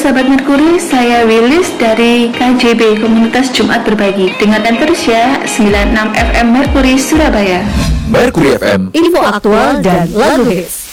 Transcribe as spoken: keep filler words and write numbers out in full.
sahabat Merkuri, saya Willis dari K J B Komunitas Jumat Berbagi. Dengarkan terus ya, sembilan puluh enam F M Merkuri Surabaya. Merkuri F M, info aktual dan lagu hits.